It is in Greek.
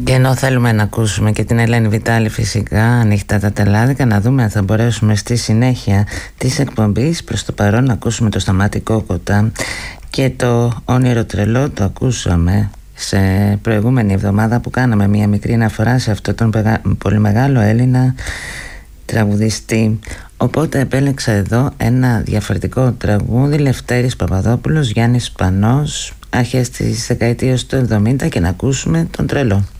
Και ενώ θέλουμε να ακούσουμε και την Ελένη Βιτάλη φυσικά, ανοιχτά τα τελάδικα, να δούμε αν θα μπορέσουμε στη συνέχεια της εκπομπής προς το παρόν να ακούσουμε το Σταμάτη Κόκοτα. Και το Όνειρο Τρελό το ακούσαμε σε προηγούμενη εβδομάδα που κάναμε μια μικρή αναφορά σε αυτό τον πολύ μεγάλο Έλληνα τραγουδιστή. Οπότε επέλεξα εδώ ένα διαφορετικό τραγούδι, Λευτέρης Παπαδόπουλος, Γιάννης Πανός, αρχές της δεκαετίας του 70, και να ακούσουμε τον Τρελό.